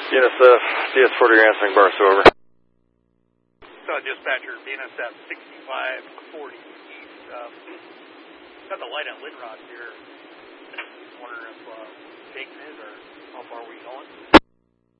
BNSF, DS40 Answering Barstow, over. Dispatcher, BNSF 6540 East. Got the light on Lindros here. Wondering if Bacon is, or how far are we going?